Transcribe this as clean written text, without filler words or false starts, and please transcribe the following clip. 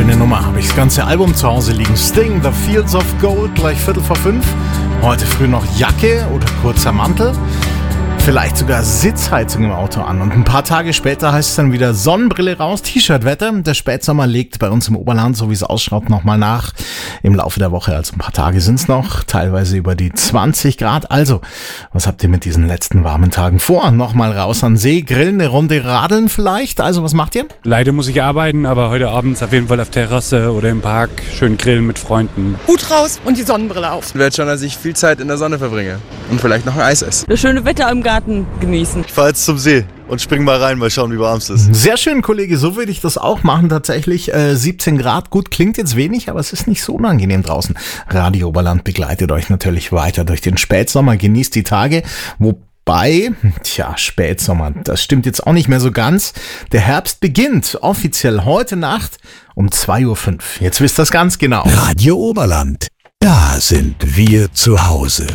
schöne Nummer. Habe ich das ganze Album zu Hause liegen. Sting, The Fields of Gold, gleich 4:45. Heute früh noch Jacke oder kurzer Mantel. Vielleicht sogar Sitzheizung im Auto an. Und ein paar Tage später heißt es dann wieder Sonnenbrille raus, T-Shirt-Wetter. Der Spätsommer legt bei uns im Oberland, so wie es ausschaut, nochmal nach. Im Laufe der Woche, also ein paar Tage sind es noch, teilweise über die 20 Grad. Also, was habt ihr mit diesen letzten warmen Tagen vor? Nochmal raus an den See, grillen, eine Runde radeln vielleicht. Also, was macht ihr? Leider muss ich arbeiten, aber heute Abend auf jeden Fall auf Terrasse oder im Park schön grillen mit Freunden. Hut raus und die Sonnenbrille auf. Ich werde schon, dass ich viel Zeit in der Sonne verbringe und vielleicht noch ein Eis esse. Das schöne Wetter im Garten genießen. Ich fahre jetzt zum See und spring mal rein, mal schauen, wie warm es ist. Sehr schön, Kollege, so würde ich das auch machen tatsächlich. 17 Grad, gut, klingt jetzt wenig, aber es ist nicht so unangenehm draußen. Radio Oberland begleitet euch natürlich weiter durch den Spätsommer, genießt die Tage, Wobei, Spätsommer, das stimmt jetzt auch nicht mehr so ganz. Der Herbst beginnt offiziell heute Nacht um 2:05 Uhr. Jetzt wisst ihr das ganz genau. Radio Oberland, da sind wir zu Hause.